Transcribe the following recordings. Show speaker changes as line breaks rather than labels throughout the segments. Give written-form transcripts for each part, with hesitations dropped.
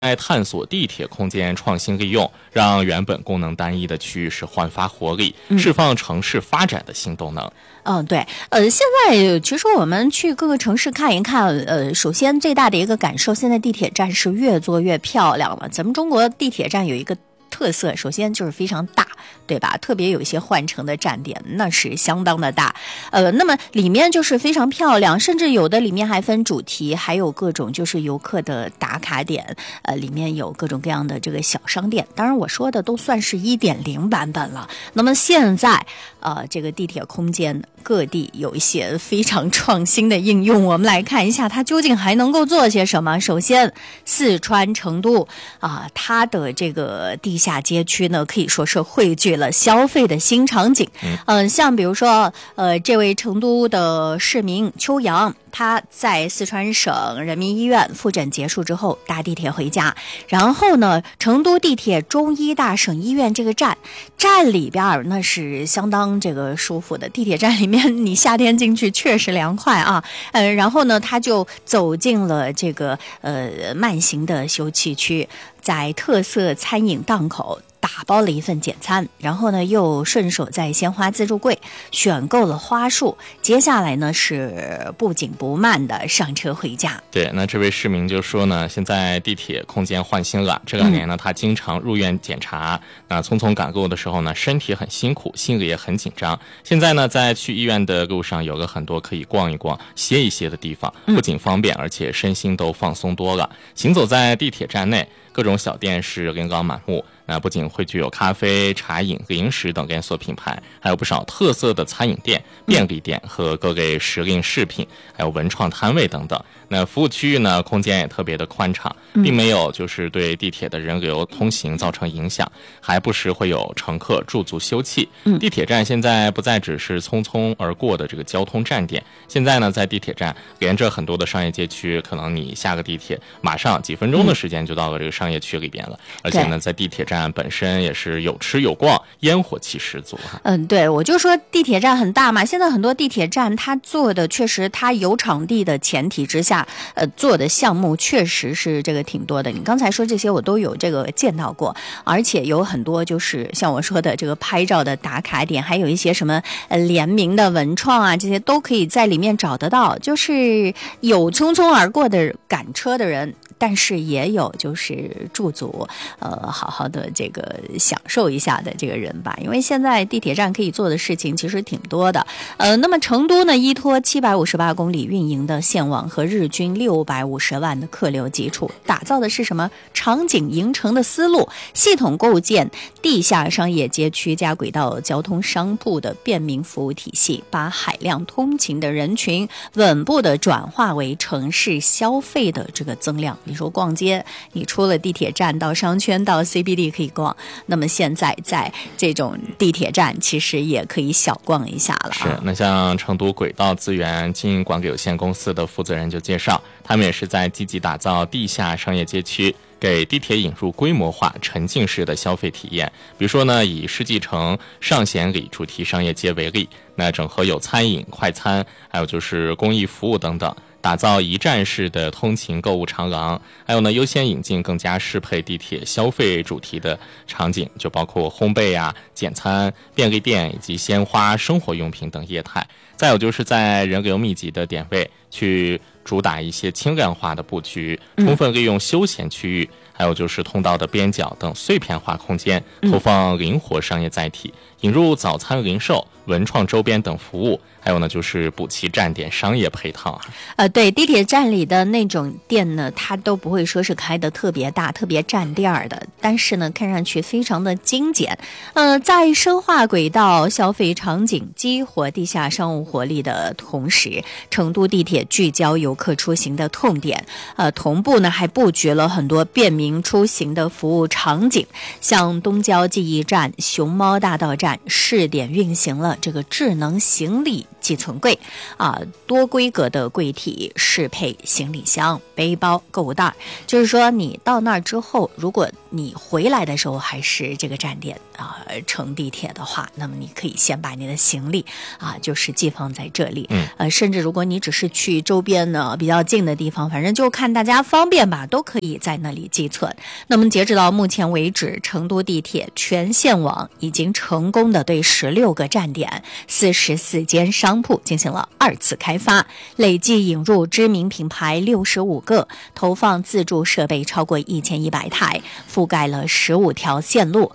在探索地铁空间创新利用，让原本功能单一的区域是焕发活力，释放城市发展的新动能。
对，现在其实我们去各个城市看一看，首先最大的一个感受，现在地铁站是越做越漂亮了。咱们中国地铁站有一个特色，首先就是非常大，对吧？特别有一些换乘的站点，那是相当的大。那么里面就是非常漂亮，甚至有的里面还分主题，还有各种就是游客的打卡点，里面有各种各样的这个小商店。当然我说的都算是 1.0 版本了。那么现在这个地铁空间各地有一些非常创新的应用，我们来看一下它究竟还能够做些什么。首先，四川成都它的这个地下街区呢，可以说是汇聚了消费的新场景。像比如说这位成都的市民邱阳，他在四川省人民医院复诊结束之后搭地铁回家，然后呢，成都地铁中医大省医院这个站里边那是相当这个舒服的，地铁站里面你夏天进去确实凉快啊。然后呢，他就走进了这个慢行的休憩区，在特色餐饮档口打包了一份简餐，然后呢又顺手在鲜花自助柜选购了花束，接下来呢是不紧不慢的上车回家。
对，那这位市民就说呢，现在地铁空间换新了，这2年呢他经常入院检查，那匆匆赶路的时候呢身体很辛苦，心里也很紧张。现在呢在去医院的路上有了很多可以逛一逛歇一歇的地方，不仅方便，而且身心都放松多了。行走在地铁站内，各种小店是琳琅满目，那不仅会具有咖啡、茶饮、零食等连锁品牌，还有不少特色的餐饮店、便利店和各类时令饰品，还有文创摊位等等。那服务区域呢，空间也特别的宽敞，并没有就是对地铁的人流通行造成影响，还不时会有乘客驻足休憩。地铁站现在不再只是匆匆而过的这个交通站点，现在呢，在地铁站连着很多的商业街区，可能你下个地铁马上几分钟的时间就到了这个商业区里边了。而且呢，在地铁站本身也是有吃有逛，烟火气十足。
对，我就说地铁站很大嘛，现在很多地铁站它做的确实，它有场地的前提之下，做的项目确实是这个挺多的。你刚才说这些我都有这个见到过，而且有很多就是像我说的这个拍照的打卡点，还有一些什么联名的文创啊，这些都可以在里面找得到。就是有匆匆而过的赶车的人，但是也有就是驻足好好的这个享受一下的这个人吧。因为现在地铁站可以做的事情其实挺多的。那么成都呢，依托758公里运营的线网和日均650万的客流基础，打造的是什么场景营城的思路，系统构建地下商业街区加轨道交通商铺的便民服务体系，把海量通勤的人群稳步的转化为城市消费的这个增量。你说逛街，你出了地铁站到商圈到 CBD 可以逛，那么现在在这种地铁站其实也可以小逛一下了。
是，那像成都轨道资源经营管理有限公司的负责人就介绍，他们也是在积极打造地下商业街区，给地铁引入规模化沉浸式的消费体验。比如说呢，以世纪城上贤里主题商业街为例，那整合有餐饮、快餐，还有就是公益服务等等，打造一站式的通勤购物长廊，还有呢，优先引进更加适配地铁消费主题的场景，就包括烘焙啊、简餐、便利店以及鲜花、生活用品等业态。再有就是在人流密集的点位去主打一些轻量化的布局，充分利用休闲区域，还有就是通道的边角等碎片化空间，投放灵活商业载体，引入早餐零售、文创周边等服务，还有呢就是补齐站点商业配套。
对，地铁站里的那种店呢，它都不会说是开的特别大、特别占地儿的，但是呢，看上去非常的精简。在深化轨道消费场景、激活地下商务活力的同时，成都地铁聚焦游客出行的痛点，同步呢还布局了很多便民出行的服务场景，像东郊记忆站、熊猫大道站试点运行了这个智能行李寄存柜多规格的柜体适配行李箱、背包、购物袋，就是说你到那儿之后，如果你回来的时候还是这个站点乘地铁的话，那么你可以先把你的行李就是寄放在这里。甚至如果你只是去周边呢比较近的地方，反正就看大家方便吧，都可以在那里寄存。 存。那么截止到目前为止，成都地铁全线网已经成功的对16个站点、44间商铺进行了2次开发，累计引入知名品牌65个，投放自助设备超过1100台，覆盖了15条线路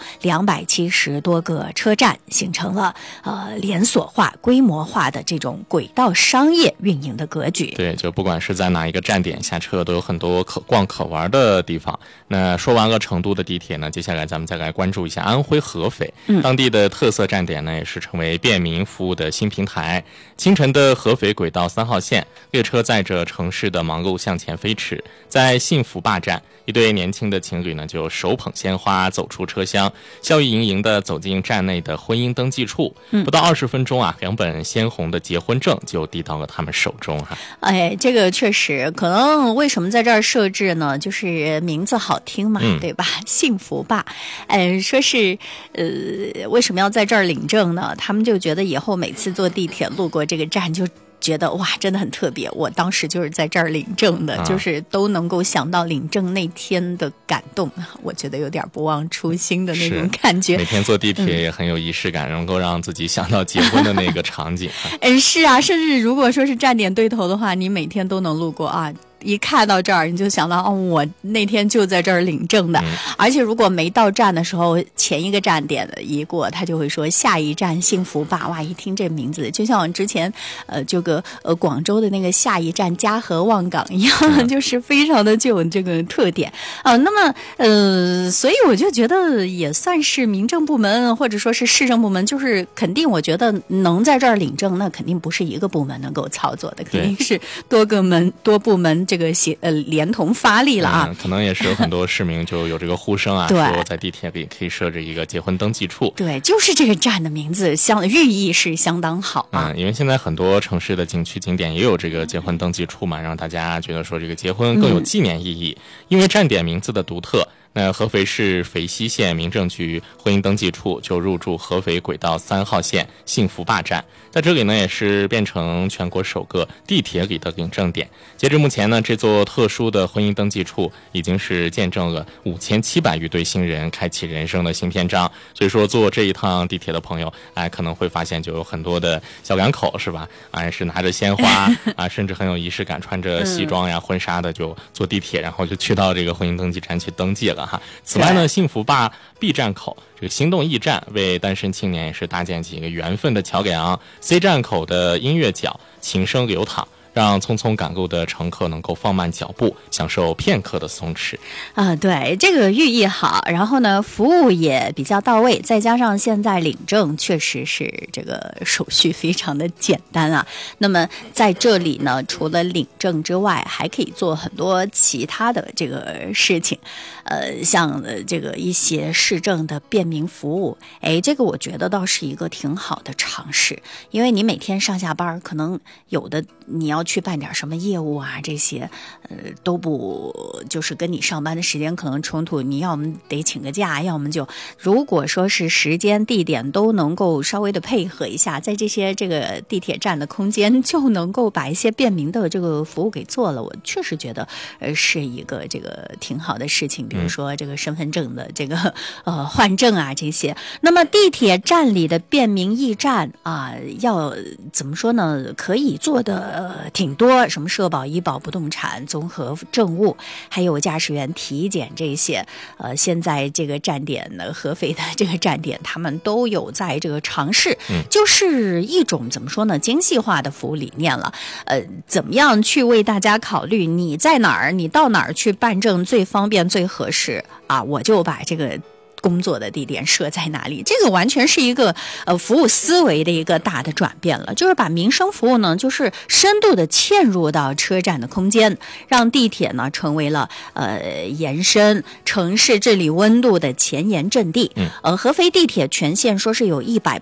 ，270多个车站，形成了连锁化、规模化的这种轨道商业运营的格局。
对，就不管是在哪一个站点下车，都有很多可逛可玩的地方。那说完了成都的地铁呢，接下来咱们再来关注一下安徽合肥，当地的特色站点呢，也是成为便民服务的新平台。清晨的合肥轨道3号线列车载着城市的忙碌向前飞驰，在幸福坝站，一对年轻的情侣呢就手捧鲜花走出车厢，笑意盈盈地走进站内的婚姻登记处。不到20分钟啊，2本鲜红的结婚证就递到了他们手中哈。
这个确实可能为什么在这儿设置呢？就是名字好听嘛，对吧？幸福坝，说是为什么要在这儿领证呢？他们就觉得以后每次坐地铁路过这个站就觉得哇，真的很特别。我当时就是在这儿领证的，就是都能够想到领证那天的感动，我觉得有点不忘初心的那种感觉。
每天坐地铁也很有仪式感，能够让自己想到结婚的那个场景。
是啊，甚至如果说是站点对头的话，你每天都能路过啊。一看到这儿你就想到我那天就在这儿领证的。而且如果没到站的时候，前一个站点一过，他就会说下一站幸福坝。哇，一听这名字就像之前这个广州的那个下一站嘉禾望岗一样，就是非常的具有这个特点那么所以我就觉得也算是民政部门或者说是市政部门，就是肯定我觉得能在这儿领证，那肯定不是一个部门能够操作的，肯定是多部门这个连同发力了啊。
可能也是有很多市民就有这个呼声啊，说在地铁里可以设置一个结婚登记处。
对，就是这个站的名字寓意是相当好啊。
因为现在很多城市的景区景点也有这个结婚登记处嘛，让大家觉得说这个结婚更有纪念意义。因为站点名字的独特，那合肥市肥西县民政局婚姻登记处就入驻合肥轨道3号线幸福坝站，在这里呢也是变成全国首个地铁里的领证点。截至目前呢，这座特殊的婚姻登记处已经是见证了5700余对新人开启人生的新篇章。所以说坐这一趟地铁的朋友可能会发现就有很多的小两口是吧？是拿着鲜花甚至很有仪式感，穿着西装呀婚纱的就坐地铁，然后就去到这个婚姻登记站去登记了哈。此外呢，幸福坝 B 站口这个行动驿站为单身青年也是搭建起一个缘分的桥梁。C 站口的音乐角琴声流淌，让匆匆赶路的乘客能够放慢脚步，享受片刻的松弛
对，这个寓意好，然后呢服务也比较到位，再加上现在领证确实是这个手续非常的简单啊。那么在这里呢，除了领证之外，还可以做很多其他的这个事情，像这个一些市政的便民服务，这个我觉得倒是一个挺好的尝试。因为你每天上下班，可能有的你要去办点什么业务啊，这些都不就是跟你上班的时间可能冲突，你要么得请个假，要么就如果说是时间地点都能够稍微的配合一下，在这些这个地铁站的空间就能够把一些便民的这个服务给做了，我确实觉得是一个这个挺好的事情。比如说这个身份证的这个换证啊这些。那么地铁站里的便民驿站要怎么说呢，可以做的挺多，什么社保、医保、不动产、综合政务，还有驾驶员体检这些。现在这个站点呢，合肥的这个站点，他们都有在这个尝试，就是一种怎么说呢，精细化的服务理念了。怎么样去为大家考虑你在哪儿，你到哪儿去办证最方便最合适啊？我就把这个工作的地点设在哪里，这个完全是一个服务思维的一个大的转变了，就是把民生服务呢，就是深度的嵌入到车站的空间，让地铁呢成为了延伸城市治理温度的前沿阵地。合肥地铁全线说是有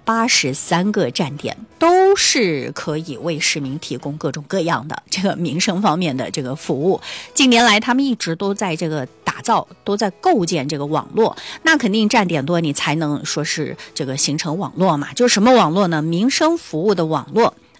183个站点，都是可以为市民提供各种各样的这个民生方面的这个服务。近年来他们一直都在这个打造，都在构建这个网络，那肯定站点多，你才能说是这个形成网络嘛。就是什么网络呢？民生服务的网络。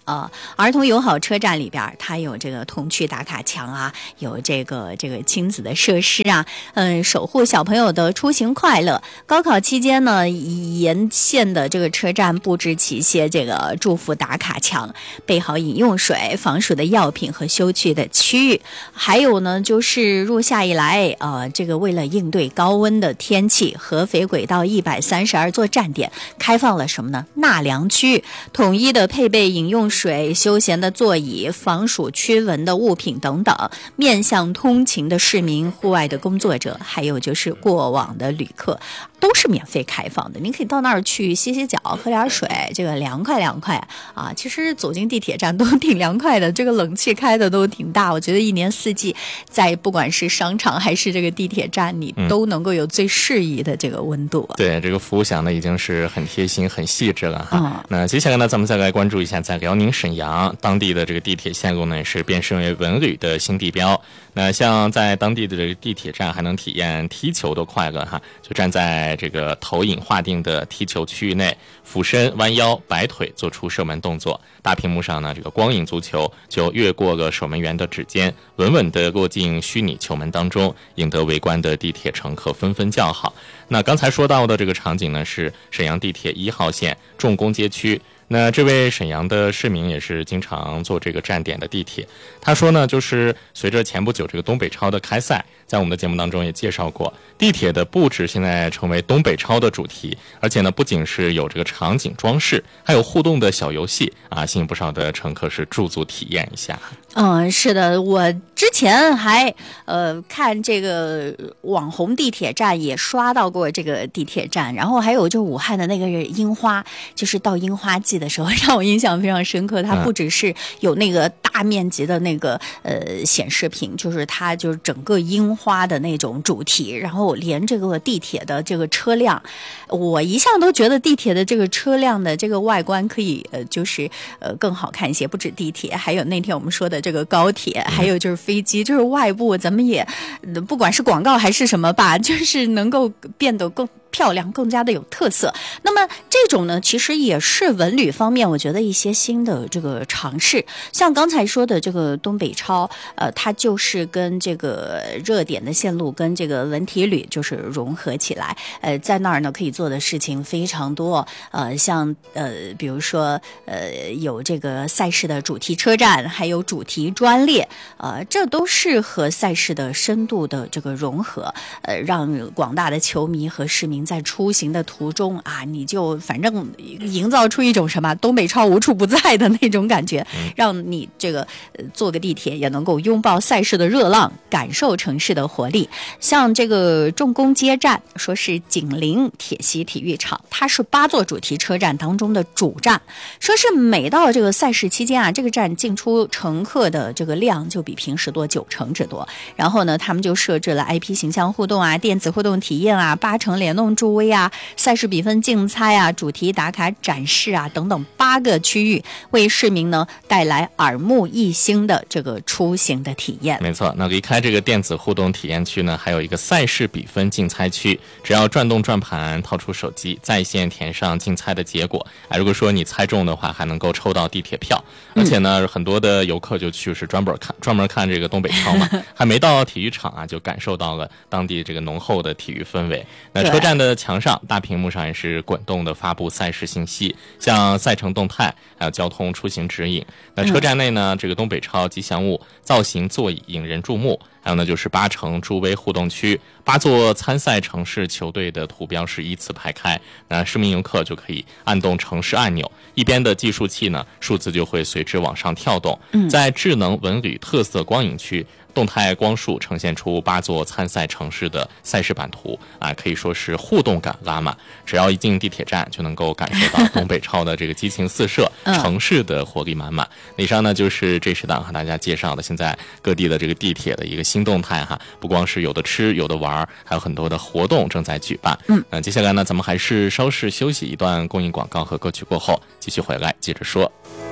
儿童友好车站里边，它有这个童趣打卡墙啊，有这个亲子的设施啊，守护小朋友的出行快乐。高考期间呢，沿线的这个车站布置起一些这个祝福打卡墙，备好饮用水、防暑的药品和休憩的区域。还有呢，就是入夏以来，这个为了应对高温的天气，合肥轨道132座站点开放了什么呢？纳凉区，统一的配备饮用水、休闲的座椅、防暑驱蚊的物品等等，面向通勤的市民、户外的工作者，还有就是过往的旅客，都是免费开放的。您可以到那儿去洗洗脚，喝点水，这个凉快啊。其实走进地铁站都挺凉快的，这个冷气开的都挺大。我觉得一年四季，在不管是商场还是这个地铁站，你都能够有最适宜的这个温度。
对，这个服务想的已经是很贴心、很细致了哈。那接下来呢，咱们再来关注一下，在辽宁沈阳当地的这个地铁线路呢，是变身为文旅的新地标。那像在当地的这个地铁站，还能体验踢球的快乐哈，就站在这个投影划定的踢球区域内，俯身、弯腰、摆腿，做出射门动作。大屏幕上呢，这个光影足球就越过了守门员的指尖，稳稳地落进虚拟球门当中，引得围观的地铁乘客纷纷叫好。那刚才说到的这个场景呢，是沈阳地铁1号线重工街区。那这位沈阳的市民也是经常坐这个站点的地铁，他说呢，就是随着前不久这个东北超的开赛，在我们的节目当中也介绍过，地铁的布置现在成为东北超的主题，而且呢，不仅是有这个场景装饰，还有互动的小游戏啊，吸引不少的乘客是驻足体验一下。
是的，我之前还看这个网红地铁站也刷到过这个地铁站，然后还有就是武汉的那个樱花，就是到樱花季的时候，让我印象非常深刻。它不只是有那个大面积的那个显示屏，就是它就是整个樱花的那种主题，然后连这个地铁的这个车辆，我一向都觉得地铁的这个车辆的这个外观可以就是更好看一些，不止地铁，还有那天我们说的这个高铁，还有就是飞机，就是外部咱们也不管是广告还是什么吧，就是能够变得更漂亮，更加的有特色。那么这种呢，其实也是文旅方面我觉得一些新的这个尝试，像刚才说的这个东北超，它就是跟这个热点的线路跟这个文体旅就是融合起来，在那儿呢可以做的事情非常多，像比如说有这个赛事的主题车站，还有主题专列，这都是和赛事的深度的这个融合，让广大的球迷和市民在出行的途中啊，你就反正营造出一种什么东北超无处不在的那种感觉，让你这个坐个地铁也能够拥抱赛事的热浪，感受城市的活力。像这个重工街站，说是紧邻铁西体育场，它是8座主题车站当中的主站，说是每到这个赛事期间啊，这个站进出乘客的这个量就比平时多90%之多。然后呢，他们就设置了 IP 形象互动啊、电子互动体验啊、8乘联动助威啊、赛事比分竞猜啊、主题打卡展示啊等等8个区域，为市民呢带来耳目一新的这个出行的体验。
没错，那离开这个电子互动体验区呢，还有一个赛事比分竞猜区，只要转动转盘，掏出手机，在线填上竞猜的结果，如果说你猜中的话，还能够抽到地铁票。而且呢，很多的游客就是专门看这个东北超嘛，还没到体育场啊，就感受到了当地这个浓厚的体育氛围。那车站的墙上、大屏幕上也是滚动的发布赛事信息，像赛程动态，还有交通出行指引。那车站内呢，这个东北超吉祥物造型座椅引人注目，还有呢就是8乘助威互动区，8座参赛城市球队的图标是依次排开，那市民游客就可以按动城市按钮，一边的计数器呢，数字就会随之往上跳动。在智能文旅特色光影区，动态光束呈现出8座参赛城市的赛事版图啊，可以说是互动感拉满。只要一进地铁站，就能够感受到东北超的这个激情四射，城市的活力满满。以上呢就是这时档和大家介绍的现在各地的这个地铁的一个新动态哈，不光是有的吃有的玩，还有很多的活动正在举办。接下来呢，咱们还是稍事休息一段公益广告和歌曲过后，继续回来接着说。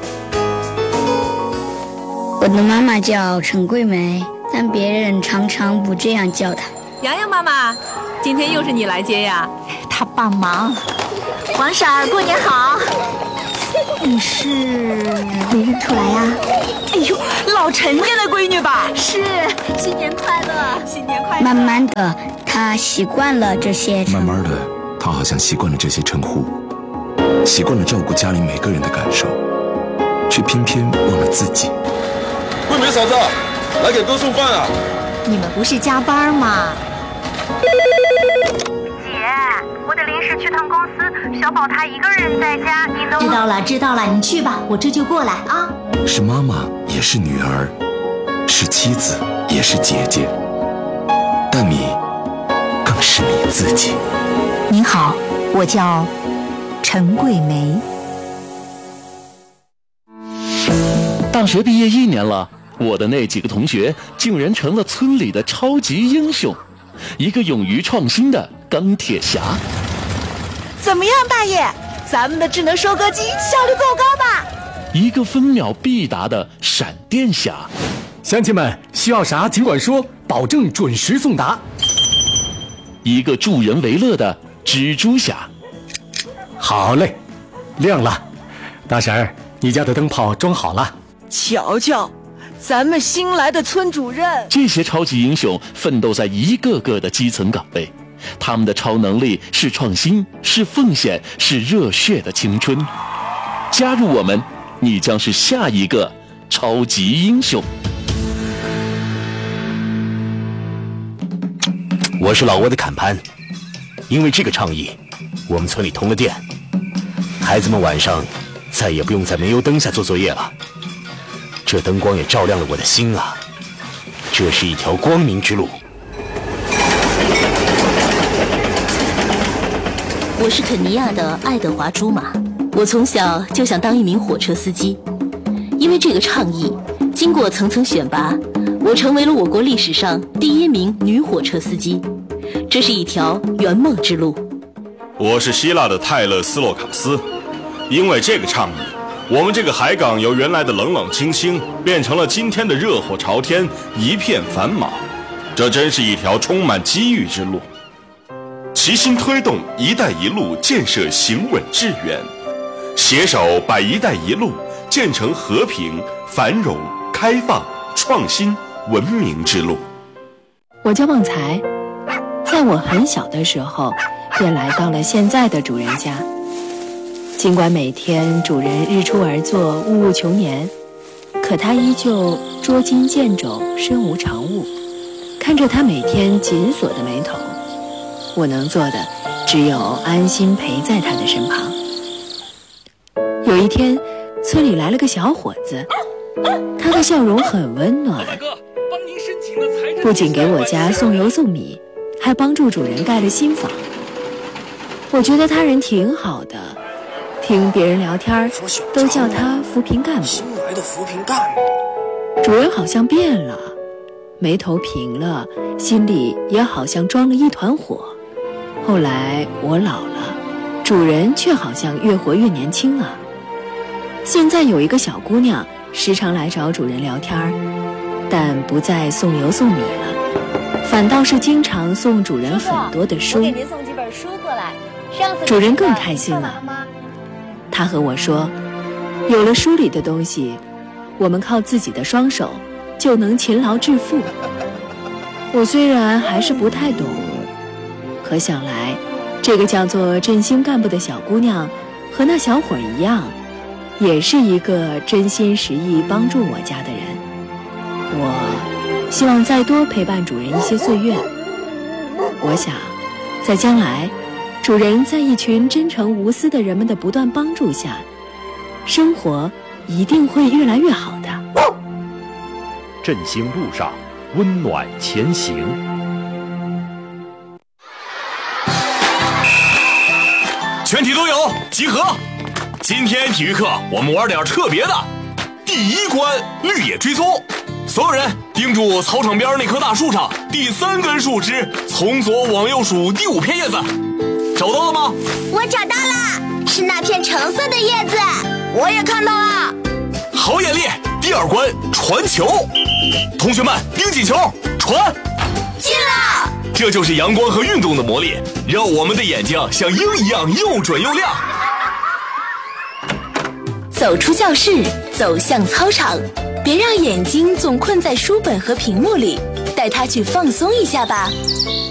我的妈妈叫陈桂梅，但别人常常不这样叫她。
洋洋妈妈，今天又是你来接呀？
她帮忙。
王婶儿，过年好。
你是没认出来呀？
哎呦，老陈家的闺女吧？
是，新年快乐，
新年快乐。
慢慢的，他习惯了这些称呼。
慢慢的，他好像习惯了这些称呼，习惯了照顾家里每个人的感受，却偏偏忘了自己。
桂梅嫂子，来给哥送饭啊！
你们不是加班吗？
姐，我得临时去趟公司，小宝他一个人在家，你能……
知道了，你去吧，我这就过来啊。
是妈妈，也是女儿，是妻子，也是姐姐，但你更是你自己。
您好，我叫陈桂梅。
大学毕业1年了，我的那几个同学竟然成了村里的超级英雄，一个勇于创新的钢铁侠。
怎么样，大爷？咱们的智能收割机效率够高吧？
一个分秒必达的闪电侠。
乡亲们，需要啥尽管说，保证准时送达。
一个助人为乐的蜘蛛侠。
好嘞，亮了。大婶儿，你家的灯泡装好了。
瞧瞧，咱们新来的村主任。
这些超级英雄奋斗在一个个的基层岗位，他们的超能力是创新，是奉献，是热血的青春。加入我们，你将是下一个超级英雄。
我是老挝的坎潘，因为这个倡议，我们村里通了电，孩子们晚上再也不用在煤油灯下做作业了。这灯光也照亮了我的心啊！这是一条光明之路。
我是肯尼亚的爱德华·朱马，我从小就想当一名火车司机。因为这个倡议，经过层层选拔，我成为了我国历史上第1名女火车司机。这是一条圆梦之路。
我是希腊的泰勒斯洛卡斯，因为这个倡议，我们这个海港由原来的冷冷清清变成了今天的热火朝天，一片繁忙。这真是一条充满机遇之路。齐心推动“一带一路”建设行稳致远，携手把“一带一路”建成和平、繁荣、开放、创新、文明之路。
我叫旺财，在我很小的时候便来到了现在的主人家。尽管每天主人日出而作，暮暮穷年，可他依旧捉襟见肘，身无长物。看着他每天紧锁的眉头，我能做的只有安心陪在他的身旁。有一天，村里来了个小伙子，他的笑容很温暖，不仅给我家送油送米，还帮助主人盖了新房。我觉得他人挺好的，听别人聊天都叫他扶贫干部。
新来的扶贫干部。
主人好像变了，眉头平了，心里也好像装了一团火。后来我老了，主人却好像越活越年轻了。现在有一个小姑娘时常来找主人聊天，但不再送油送米了，反倒是经常送主人很多的书。
我给您送几本书过来。
主人更开心了，他和我说，有了书里的东西，我们靠自己的双手就能勤劳致富。我虽然还是不太懂，可想来这个叫做振兴干部的小姑娘和那小伙一样，也是一个真心实意帮助我家的人。我希望再多陪伴主人一些岁月。我想在将来，主人在一群真诚无私的人们的不断帮助下，生活一定会越来越好的。
振兴路上，温暖前行。
全体都有，集合！今天体育课我们玩点特别的。第1关绿野追踪，所有人盯住操场边那棵大树上第3根树枝，从左往右数第5片叶子。找到了吗？
我找到了，是那片橙色的叶子。我也看到了。
好眼力！第2关传球，同学们盯紧球，传
进了。
这就是阳光和运动的魔力，让我们的眼睛像鹰一样又准又亮。
走出教室，走向操场，别让眼睛总困在书本和屏幕里，带它去放松一下吧。